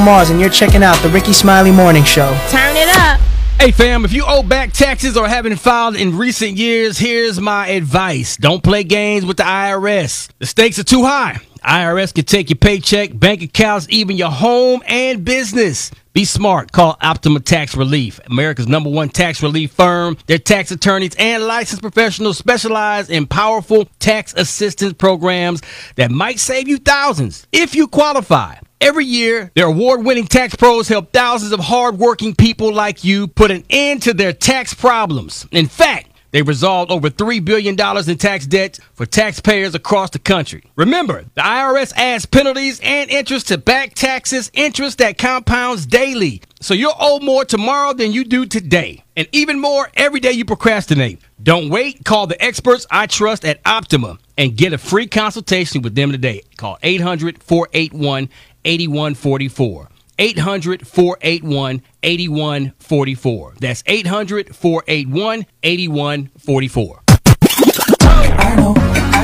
Mars, and you're checking out the Ricky Smiley Morning Show. Turn it up. Hey fam, if you owe back taxes or haven't filed in recent years, here's my advice. Don't play games with the IRS. The stakes are too high. IRS can take your paycheck, bank accounts, even your home and business. Be smart. Call Optima Tax Relief, America's #1 tax relief firm. Their tax attorneys and licensed professionals specialize in powerful tax assistance programs that might save you thousands if you qualify. Every year, their award-winning tax pros help thousands of hard-working people like you put an end to their tax problems. In fact, they resolved over $3 billion in tax debt for taxpayers across the country. Remember, the IRS adds penalties and interest to back taxes, interest that compounds daily. So you'll owe more tomorrow than you do today. And even more every day you procrastinate. Don't wait. Call the experts I trust at Optima and get a free consultation with them today. Call 800-481-8144. 800-481-8144. That's 800-481-8144. I know.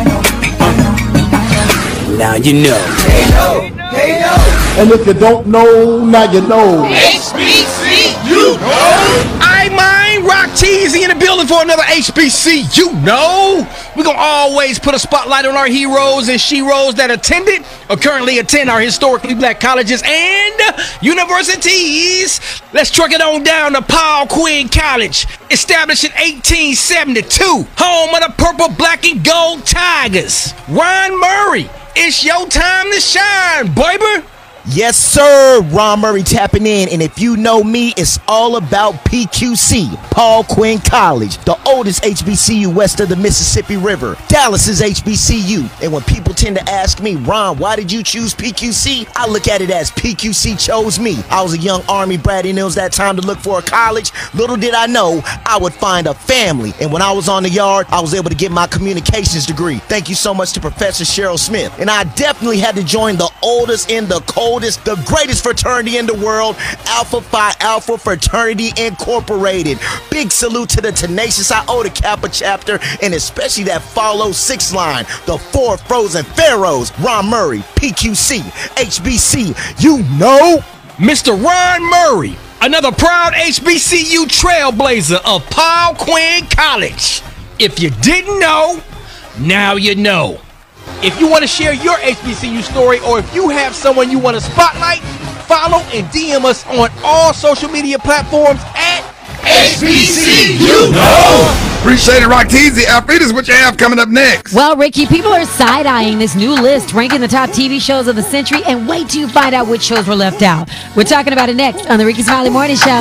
Now you know. They know. And if you don't know, now you know. HBCU. I mind Rock Teasy in the building for another HBCU. We're going to always put a spotlight on our heroes and sheroes that attended or currently attend our historically black colleges and universities. Let's truck it on down to Paul Quinn College. Established in 1872. Home of the purple, black, and gold Tigers. Ron Murray, it's your time to shine, baby. Yes, sir. Ron Murray tapping in. And if you know me, it's all about PQC, Paul Quinn College, the oldest HBCU west of the Mississippi River. Dallas is HBCU. And when people tend to ask me, Ron, why did you choose PQC? I look at it as PQC chose me. I was a young Army brat and it was that time to look for a college. Little did I know I would find a family. And when I was on the yard, I was able to get my communications degree. Thank you so much to Professor Cheryl Smith. And I definitely had to join the oldest and the coldest, the greatest fraternity in the world, Alpha Phi Alpha Fraternity Incorporated. Big salute to the Tenacious Iota Kappa chapter, and especially that Follow 6 line, the 4 Frozen Pharaohs. Ron Murray, PQC, HBC, you know. Mr. Ron Murray, another proud HBCU trailblazer of Paul Quinn College. If you didn't know, now you know. If you want to share your HBCU story, or if you have someone you want to spotlight, follow and DM us on all social media platforms at HBCU. Appreciate it, Rock Teasy. Alfreda's what you have coming up next. Well, Ricky, people are side-eyeing this new list ranking the top TV shows of the century, and wait till you find out which shows were left out. We're talking about it next on the Ricky Smiley Morning Show.